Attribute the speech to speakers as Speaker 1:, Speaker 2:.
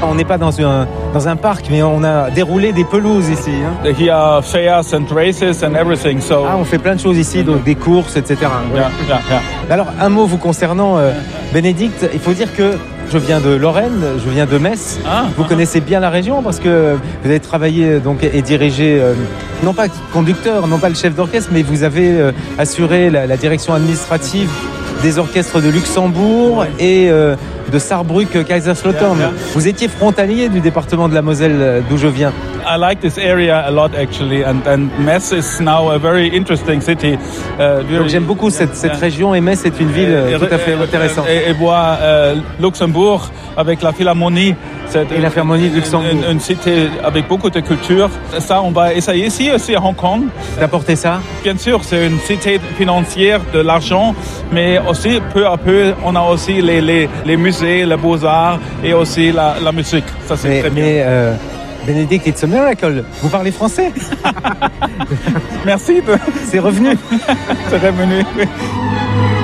Speaker 1: On n'est pas dans un parc, mais on a déroulé des pelouses ici. Hein.
Speaker 2: Here are fairs and races and everything. So
Speaker 1: on fait plein de choses ici, donc des courses, etc. Ouais.
Speaker 2: Yeah.
Speaker 1: Alors, un mot vous concernant, Bénédicte. Il faut dire que je viens de Lorraine, je viens de Metz. Vous connaissez bien la région parce que vous avez travaillé donc, et dirigé, non pas conducteur, non pas le chef d'orchestre, mais vous avez assuré la direction administrative des orchestres de Luxembourg et de Saarbrück, Kaiserslautern. Vous étiez frontalier du département de la Moselle d'où je viens.
Speaker 2: I like this area a lot actually, and Metz is now a very interesting city.
Speaker 1: Donc j'aime beaucoup cette région et Metz est une ville tout à fait intéressante.
Speaker 2: Et voir Luxembourg avec la Philharmonie.
Speaker 1: Et la Philharmonie de Luxembourg.
Speaker 2: Une cité avec beaucoup de culture. Ça, on va essayer ici aussi à Hong Kong.
Speaker 1: D'apporter ça.
Speaker 2: Bien sûr, c'est une cité financière de l'argent, mais aussi peu à peu, on a aussi les musées, les beaux-arts et aussi la musique. Ça, c'est très bien.
Speaker 1: Bénédicte, it's a miracle. Vous parlez français.
Speaker 2: Merci.
Speaker 1: C'est revenu.
Speaker 2: C'est revenu, oui.